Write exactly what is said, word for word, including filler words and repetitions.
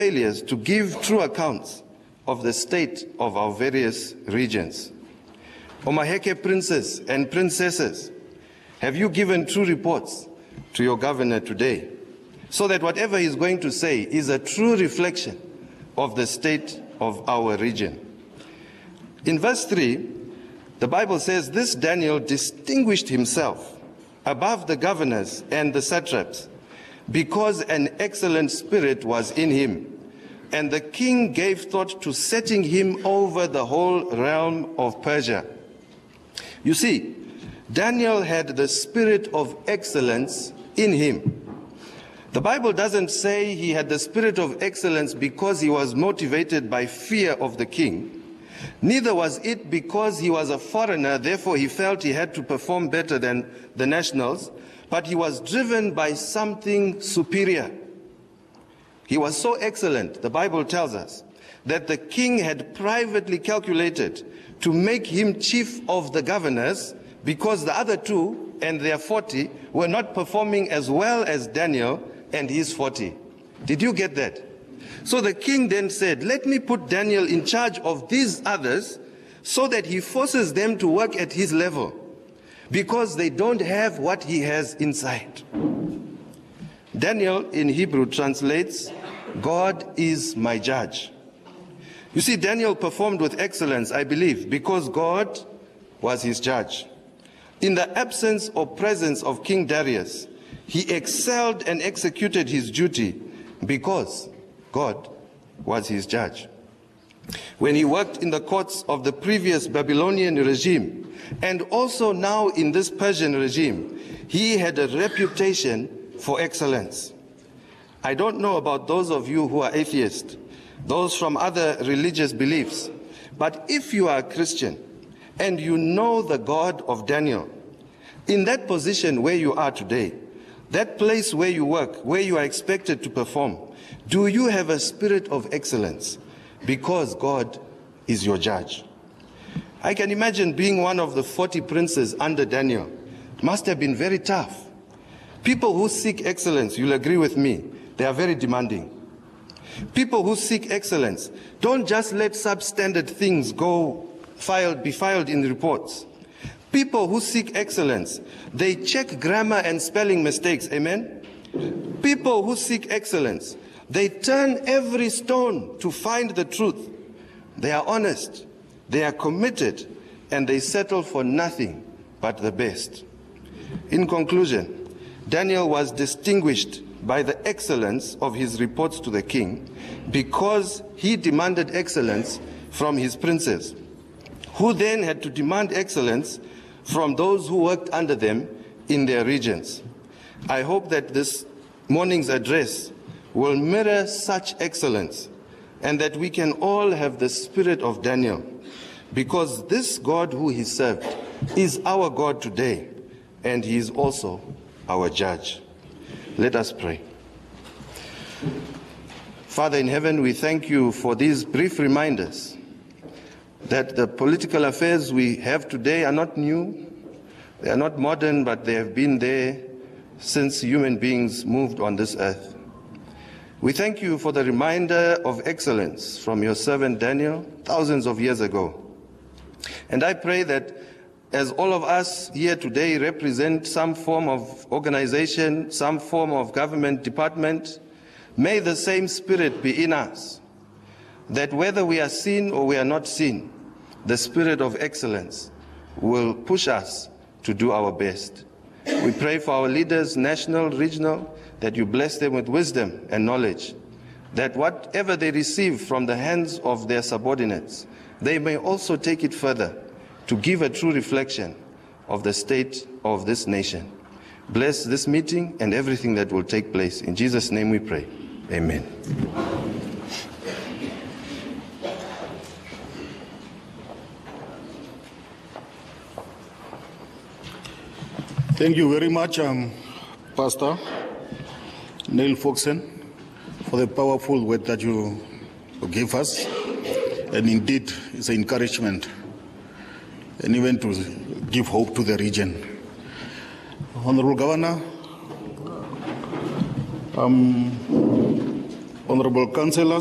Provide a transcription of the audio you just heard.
failures to give true accounts of the state of our various regions. Omaheke princes and princesses, have you given true reports to your governor today, so that whatever he's going to say is a true reflection of the state of our region? In verse three, the Bible says, this Daniel distinguished himself above the governors and the satraps, because an excellent spirit was in him, and the king gave thought to setting him over the whole realm of Persia. You see, Daniel had the spirit of excellence in him. The Bible doesn't say he had the spirit of excellence because he was motivated by fear of the king. Neither was it because he was a foreigner, therefore he felt he had to perform better than the nationals, but he was driven by something superior. He was so excellent, the Bible tells us, that the king had privately calculated to make him chief of the governors, because the other two and their forty were not performing as well as Daniel and his forty. Did you get that? So the king then said, let me put Daniel in charge of these others so that he forces them to work at his level, because they don't have what he has inside. Daniel in Hebrew translates, God is my judge. You see, Daniel performed with excellence, I believe, because God was his judge. In the absence or presence of King Darius, he excelled and executed his duty because God was his judge. When he worked in the courts of the previous Babylonian regime, and also now in this Persian regime, he had a reputation for excellence. I don't know about those of you who are atheists, those from other religious beliefs, but if you are a Christian and you know the God of Daniel, in that position where you are today, that place where you work, where you are expected to perform, do you have a spirit of excellence because God is your judge? I can imagine being one of the forty princes under Daniel. It must have been very tough. People who seek excellence, you'll agree with me, they are very demanding. People who seek excellence don't just let substandard things go filed, be filed in reports. People who seek excellence, they check grammar and spelling mistakes, amen? People who seek excellence, they turn every stone to find the truth. They are honest, they are committed, and they settle for nothing but the best. In conclusion, Daniel was distinguished by the excellence of his reports to the king because he demanded excellence from his princes, who then had to demand excellence from those who worked under them in their regions. I hope that this morning's address will mirror such excellence, and that we can all have the spirit of Daniel, because this God who he served is our God today, and he is also our judge. Let us pray. Father in heaven, we thank you for these brief reminders that the political affairs we have today are not new, they are not modern, but they have been there since human beings moved on this earth. We thank you for the reminder of excellence from your servant Daniel thousands of years ago. And I pray that as all of us here today represent some form of organization, some form of government department, may the same spirit be in us, that whether we are seen or we are not seen, the spirit of excellence will push us to do our best. We pray for our leaders, national, regional, that you bless them with wisdom and knowledge, that whatever they receive from the hands of their subordinates, they may also take it further to give a true reflection of the state of this nation. Bless this meeting and everything that will take place. In Jesus' name we pray. Amen. Thank you very much, um, Pastor Neil Foxen, for the powerful word that you gave us. And indeed, it's an encouragement and even to give hope to the region. Honorable Governor, um, Honorable Councillors,